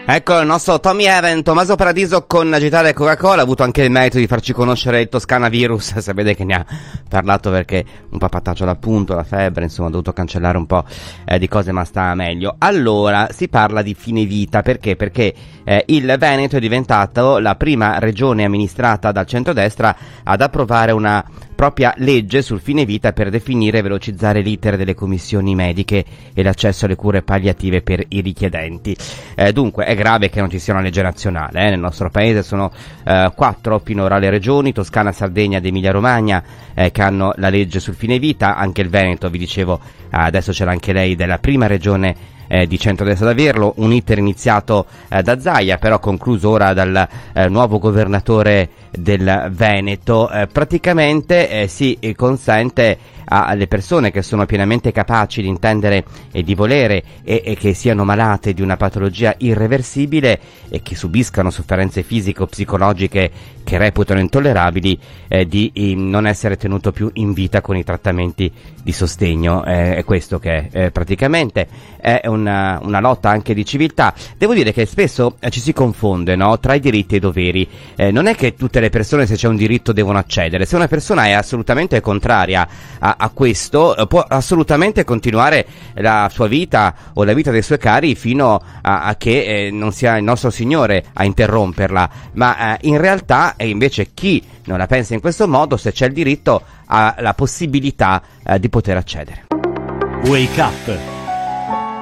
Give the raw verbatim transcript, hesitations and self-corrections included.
Ecco il nostro Tommy Even, Tommaso Paradiso con Agitare Coca-Cola, ha avuto anche il merito di farci conoscere il Toscana Virus, sapete che ne ha parlato perché un papataccio d'appunto, la febbre, insomma ha dovuto cancellare un po' eh, di cose, ma sta meglio. Allora, si parla di fine vita, perché? Perché eh, il Veneto è diventato la prima regione amministrata dal centrodestra ad approvare una propria legge sul fine vita per definire e velocizzare l'iter delle commissioni mediche e l'accesso alle cure palliative per i richiedenti. Eh, dunque è grave che non ci sia una legge nazionale, eh. Nel nostro paese sono eh, quattro finora le regioni, Toscana, Sardegna ed Emilia Romagna, eh, che hanno la legge sul fine vita. Anche il Veneto, vi dicevo, adesso c'era anche lei, della prima regione Eh, di centrodestra ad averlo, un iter iniziato eh, da Zaia, però concluso ora dal eh, nuovo governatore del Veneto. Eh, praticamente eh, si consente alle persone che sono pienamente capaci di intendere e di volere e, e che siano malate di una patologia irreversibile e che subiscano sofferenze fisiche o psicologiche che reputano intollerabili, eh, di eh, non essere tenuto più in vita con i trattamenti di sostegno. Eh, è questo che eh, praticamente è una, una lotta anche di civiltà. Devo dire che spesso eh, ci si confonde, no, tra i diritti e i doveri. Eh, non è che tutte le persone, se c'è un diritto, devono accedere. Se una persona è assolutamente contraria a, a questo, eh, può assolutamente continuare la sua vita o la vita dei suoi cari fino a, a che eh, non sia il nostro Signore a interromperla. Ma eh, in realtà e invece chi non la pensa in questo modo, se c'è il diritto, ha la possibilità eh, di poter accedere. Wake Up